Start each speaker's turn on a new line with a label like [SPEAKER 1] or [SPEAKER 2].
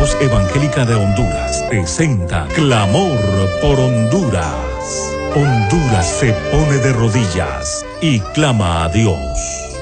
[SPEAKER 1] Cristianos Evangélica de Honduras presenta Clamor por Honduras. Honduras se pone de rodillas y clama a Dios.